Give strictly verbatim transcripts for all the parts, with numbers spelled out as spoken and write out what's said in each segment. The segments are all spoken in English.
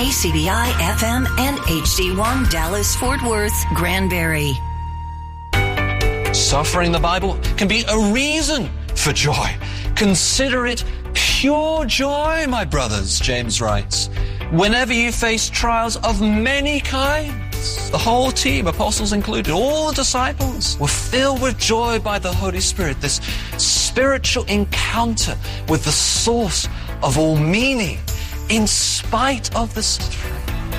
K C B I F M and H D one Dallas Fort Worth Granbury. Suffering in the Bible can be a reason for joy. Consider it pure joy, my brothers, James writes, whenever you face trials of many kinds. The whole team, apostles included, all the disciples, were filled with joy by the Holy Spirit, this spiritual encounter with the source of all meaning in spite of the suffering.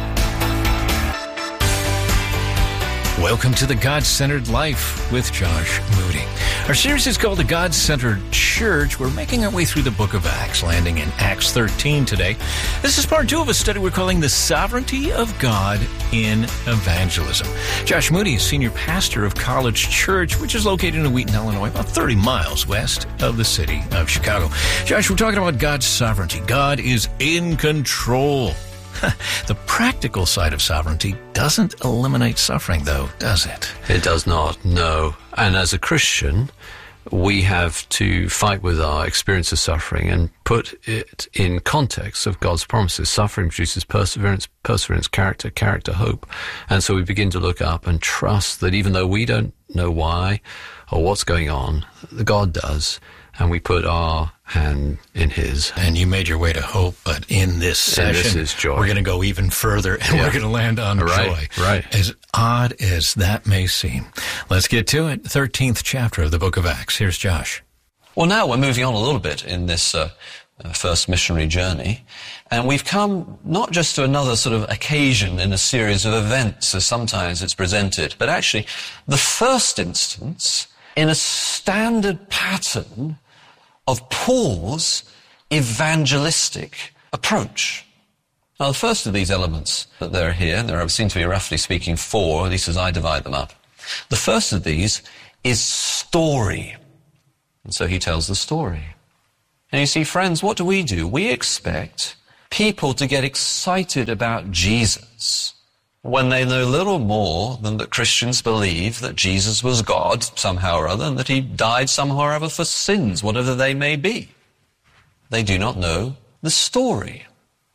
Welcome to the God-Centered Life with Josh Moody. Our series is called The God-Centered Church. We're making our way through the book of Acts, landing in Acts thirteen today. This is part two of a study we're calling The Sovereignty of God in Evangelism. Josh Moody is senior pastor of College Church, which is located in Wheaton, Illinois, about thirty miles west of the city of Chicago. Josh, we're talking about God's sovereignty. God is in control. The practical side of sovereignty doesn't eliminate suffering, though, does it? It does not, no. And as a Christian, we have to fight with our experience of suffering and put it in context of God's promises. Suffering produces perseverance, perseverance, character, character, hope. And so we begin to look up and trust that even though we don't know why or what's going on, God does. And we put our hand in His. And you made your way to hope, but in this session, this is joy. We're going to go even further, and yeah. we're going to land on right, joy. Right. As odd as that may seem. Let's get to it. thirteenth chapter of the book of Acts. Here's Josh. Well, now we're moving on a little bit in this uh, uh, first missionary journey, and we've come not just to another sort of occasion in a series of events, as sometimes it's presented, but actually the first instance in a standard pattern of Paul's evangelistic approach. Now, the first of these elements that there are here, and there seem to be, roughly speaking, four, at least as I divide them up. The first of these is story. And so he tells the story. And you see, friends, what do we do? We expect people to get excited about Jesus when they know little more than that Christians believe that Jesus was God somehow or other, and that he died somehow or other for sins, whatever they may be. They do not know the story.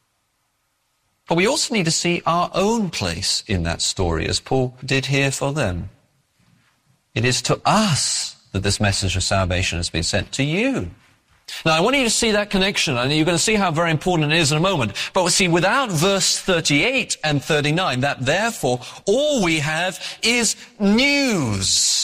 But we also need to see our own place in that story, as Paul did here for them. It is to us that this message of salvation has been sent, to you. Now, I want you to see that connection, and you're going to see how very important it is in a moment. But we see, without verse thirty-eight and thirty-nine, that therefore all we have is news.